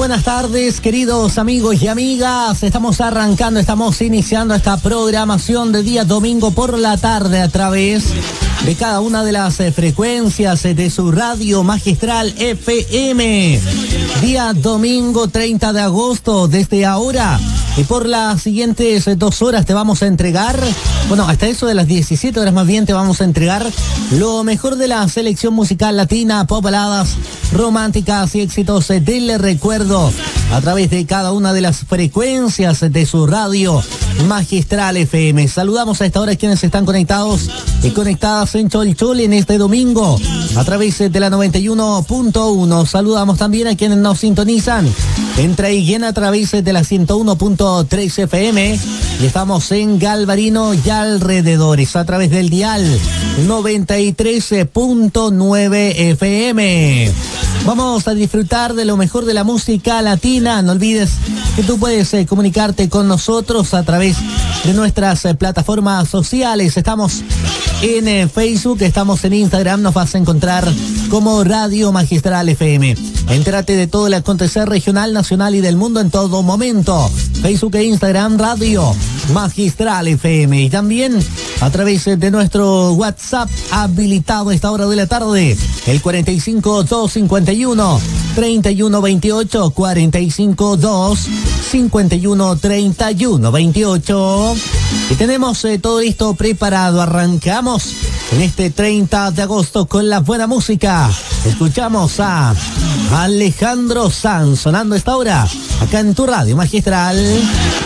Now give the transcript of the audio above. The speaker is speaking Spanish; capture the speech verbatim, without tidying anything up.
buenas tardes, queridos amigos y amigas. Estamos arrancando, estamos iniciando esta programación de día domingo por la tarde a través de cada una de las eh, frecuencias eh, de su radio magistral F M. Día domingo treinta de agosto, desde ahora y por las siguientes eh, dos horas te vamos a entregar, bueno, hasta eso de las diecisiete horas más bien, te vamos a entregar lo mejor de la selección musical latina, pop, baladas románticas y éxitos eh, del recuerdo a través de cada una de las frecuencias de su radio magistral F M. Saludamos a esta hora a quienes están conectados y conectadas en Cholchol en este domingo a través de la noventa y uno punto uno. Saludamos también a quienes nos sintonizan en Traiguén a través de la ciento uno punto tres F M y estamos en Galvarino y alrededores a través del dial noventa y tres punto nueve F M. Vamos a disfrutar de lo mejor de la música latina. No olvides que tú puedes eh, comunicarte con nosotros a través de nuestras eh, plataformas sociales. Estamos en eh, Facebook, estamos en Instagram, nos vas a encontrar como Radio Magistral F M. Entérate de todo el acontecer regional, nacional y del mundo en todo momento. Facebook e Instagram, Radio Magistral F M. Y también a través de nuestro WhatsApp habilitado a esta hora de la tarde, el cuarenta y cinco, doscientos cincuenta y uno, treinta y uno veintiocho, cuarenta y cinco, doscientos cincuenta y uno, treinta y uno veintiocho. Y tenemos eh, todo listo, preparado. Arrancamos en este treinta de agosto con la buena música. Escuchamos a Alejandro Sanz sonando esta hora acá en tu radio magistral.